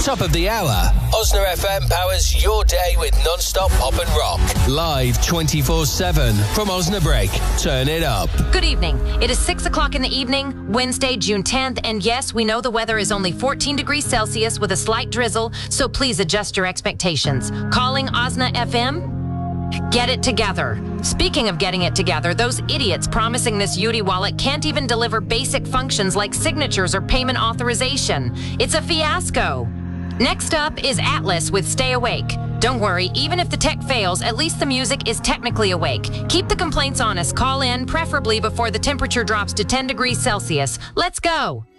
Top of the hour, Osna FM powers your day with non-stop pop and rock. Live 24/7 from Osnabrück. Turn it up. Good evening. It is 6 o'clock in the evening, Wednesday, June 10th, and yes, we know the weather is only 14 degrees Celsius with a slight drizzle, so please adjust your expectations. Calling Osna FM? Get it together. Speaking of getting it together, those idiots promising this Yudi wallet can't even deliver basic functions like signatures or payment authorization. It's a fiasco. Next up is Atlas with Stay Awake. Don't worry, even if the tech fails, at least the music is technically awake. Keep the complaints honest. Call in, preferably before the temperature drops to 10 degrees Celsius. Let's go.